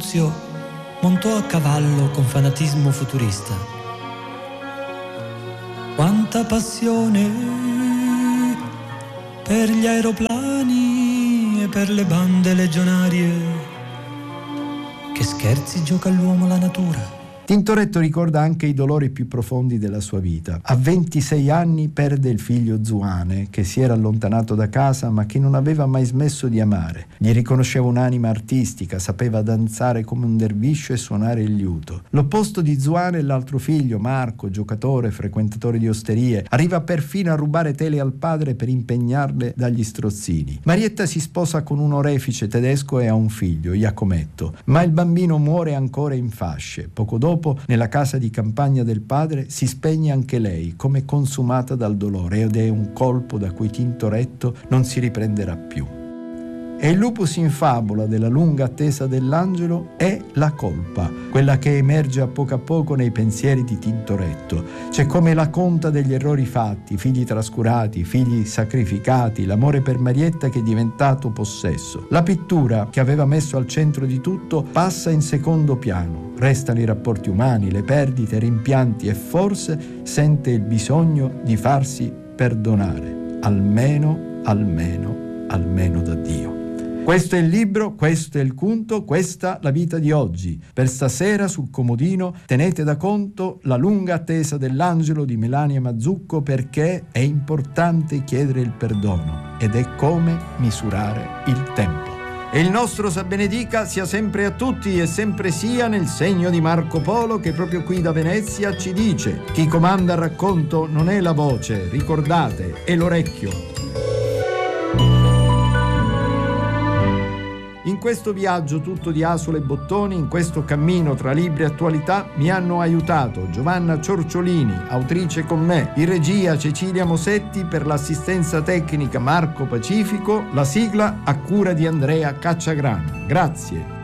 D'Annunzio montò a cavallo con fanatismo futurista. Quanta passione per gli aeroplani e per le bande legionarie. Che scherzi gioca l'uomo la natura. Tintoretto ricorda anche i dolori più profondi della sua vita. A 26 anni perde il figlio Zuane, che si era allontanato da casa ma che non aveva mai smesso di amare. Gli riconosceva un'anima artistica, sapeva danzare come un derviscio e suonare il liuto. L'opposto di Zuane è l'altro figlio, Marco, giocatore, frequentatore di osterie. Arriva perfino a rubare tele al padre per impegnarle dagli strozzini. Marietta si sposa con un orefice tedesco e ha un figlio, Iacometto, ma il bambino muore ancora in fasce. Poco dopo, nella casa di campagna del padre, si spegne anche lei, come consumata dal dolore, ed è un colpo da cui Tintoretto non si riprenderà più. E il lupus in fabula della lunga attesa dell'angelo è la colpa, quella che emerge a poco nei pensieri di Tintoretto. C'è come la conta degli errori fatti, figli trascurati, figli sacrificati, l'amore per Marietta che è diventato possesso. La pittura, che aveva messo al centro di tutto, passa in secondo piano. Restano i rapporti umani, le perdite, i rimpianti e forse sente il bisogno di farsi perdonare, almeno da Dio. Questo è il libro, questo è il conto, questa la vita di oggi. Per stasera sul comodino tenete da conto La lunga attesa dell'angelo di Melania Mazzucco, perché è importante chiedere il perdono ed è come misurare il tempo. E il nostro Sa benedica sia sempre a tutti e sempre sia nel segno di Marco Polo, che proprio qui da Venezia ci dice: chi comanda il racconto non è la voce, ricordate, è l'orecchio. In questo viaggio tutto di asole e bottoni, in questo cammino tra libri e attualità, mi hanno aiutato Giovanna Ciorciolini, autrice con me, in regia Cecilia Mosetti, per l'assistenza tecnica Marco Pacifico, la sigla a cura di Andrea Cacciagrano. Grazie.